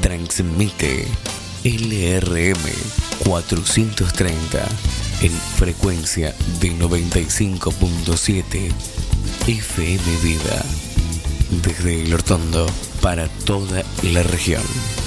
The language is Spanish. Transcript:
Transmite LRM 430 en frecuencia de 95.7 FM Vida. Desde El Hortondo para toda la región.